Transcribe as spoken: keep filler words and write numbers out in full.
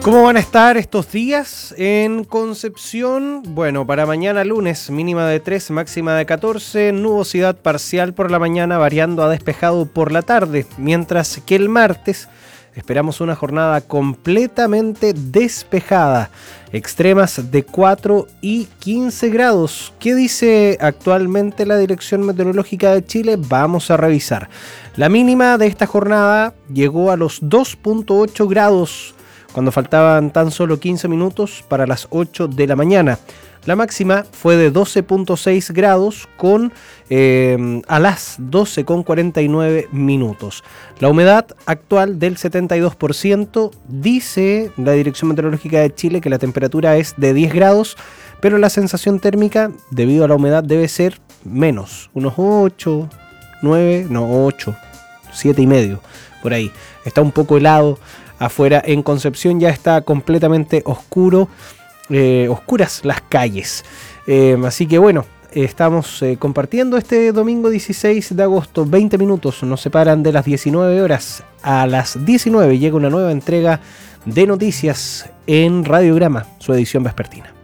¿Cómo van a estar estos días en Concepción? Bueno, para mañana lunes, mínima de tres, máxima de catorce, nubosidad parcial por la mañana, variando a despejado por la tarde, mientras que el martes esperamos una jornada completamente despejada, extremas de cuatro y quince grados. ¿Qué dice actualmente la Dirección Meteorológica de Chile? Vamos a revisar. La mínima de esta jornada llegó a los dos punto ocho grados, cuando faltaban tan solo quince minutos para las ocho de la mañana. La máxima fue de doce punto seis grados con, eh, a las doce con cuarenta y nueve minutos. La humedad actual del setenta y dos por ciento. Dice la Dirección Meteorológica de Chile que la temperatura es de diez grados, pero la sensación térmica, debido a la humedad, debe ser menos. Unos ocho, nueve, no, ocho, siete y medio, por ahí. Está un poco helado. Afuera en Concepción ya está completamente oscuro, eh, oscuras las calles. Eh, así que bueno, estamos eh, compartiendo este domingo dieciséis de agosto. veinte minutos nos separan de las diecinueve horas. A las diecinueve llega una nueva entrega de noticias en Radiograma, su edición vespertina.